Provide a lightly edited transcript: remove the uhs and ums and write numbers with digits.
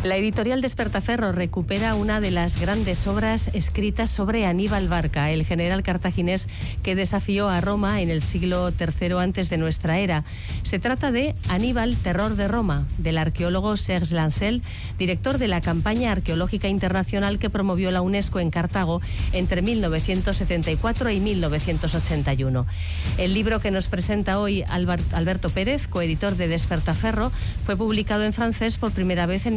La editorial Despertaferro recupera una de las grandes obras escritas sobre Aníbal Barca, el general cartaginés que desafió a Roma en el siglo III antes de nuestra era. Se trata de Aníbal, terror de Roma, del arqueólogo Serge Lancel, director de la campaña arqueológica internacional que promovió la UNESCO en Cartago entre 1974 y 1981. El libro que nos presenta hoy Alberto Pérez, coeditor de Despertaferro, fue publicado en francés por primera vez en